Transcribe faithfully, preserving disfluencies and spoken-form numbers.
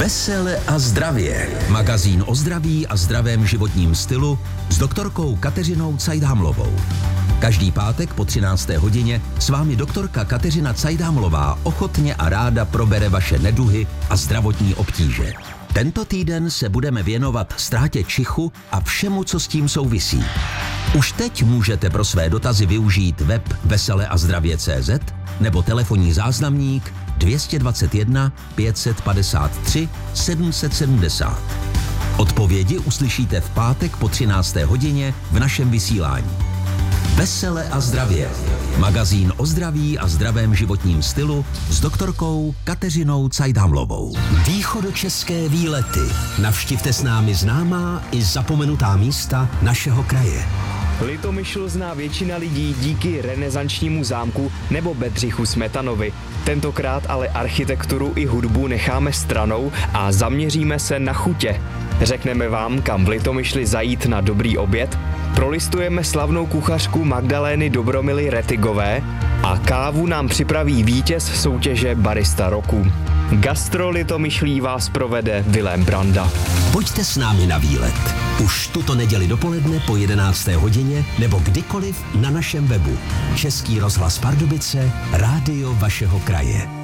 Vesele a zdravě. Magazín o zdraví a zdravém životním stylu s doktorkou Kateřinou Cajdhamlovou. Každý pátek po třinácté hodině s vámi doktorka Kateřina Cajdhamlová ochotně a ráda probere vaše neduhy a zdravotní obtíže. Tento týden se budeme věnovat ztrátě čichu a všemu, co s tím souvisí. Už teď můžete pro své dotazy využít web vesele a zdravě tečka cé zet nebo telefonní záznamník dvě stě dvacet jedna pět set padesát tři sedm set sedmdesát. Odpovědi uslyšíte v pátek po třinácté hodině v našem vysílání. Vesele a zdravě. Magazín o zdraví a zdravém životním stylu s doktorkou Kateřinou Cajdhamlovou. Východočeské výlety. Navštivte s námi známá i zapomenutá místa našeho kraje. Litomyšl zná většina lidí díky renesančnímu zámku nebo Bedřichu Smetanovi. Tentokrát ale architekturu i hudbu necháme stranou a zaměříme se na chutě. Řekneme vám, kam v Litomyšli zajít na dobrý oběd, prolistujeme slavnou kuchařku Magdalény Dobromily Retigové a kávu nám připraví vítěz soutěže Barista roku. Gastro Litomyšlí vás provede Vilém Branda. Pojďte s námi na výlet. Už tuto neděli dopoledne po jedenácté hodině nebo kdykoliv na našem webu. Český rozhlas Pardubice, rádio vašeho kraje.